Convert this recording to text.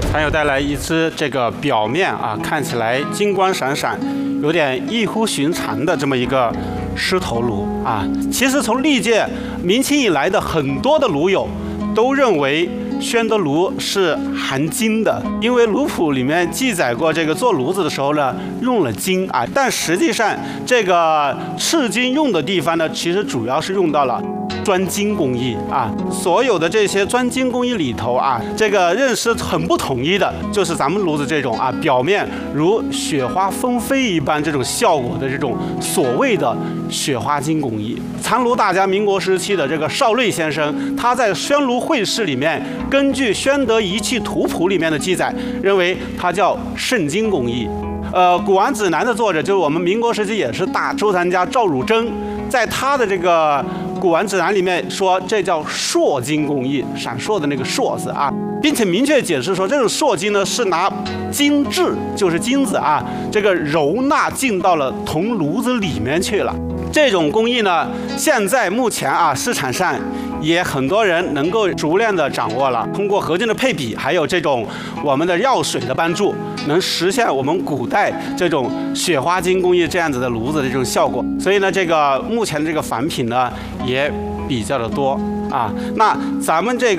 还有带来一只这个表面看起来金光闪闪，有点异乎寻常的这么一个狮头炉其实从历届明清以来的很多的炉友都认为宣德炉是含金的，因为炉谱里面记载过这个做炉子的时候呢用了金但实际上这个赤金用的地方呢，其实主要是用到了专精工艺所有的这些专精工艺里头这个认识很不统一的，就是咱们炉子这种表面如雪花纷飞一般这种效果的这种所谓的雪花金工艺。残炉大家民国时期的这个邵瑞先生，他在《宣炉会试》里面根据《宣德仪器图谱》里面的记载，认为它叫圣金工艺。古玩指南的作者就是我们民国时期也是大收藏家赵汝珍，在他的这个古玩指南里面说这叫烁金工艺，闪烁的那个烁字并且明确解释说，这种烁金呢是拿金质，就是金子这个揉纳进到了铜炉子里面去了。这种工艺呢，现在目前市场上也很多人能够熟练的掌握了。通过合金的配比，还有这种我们的药水的帮助，能实现我们古代这种雪花金工艺这样子的炉子的这种效果。所以呢，这个目前的这个仿品呢也比较的多那咱们这个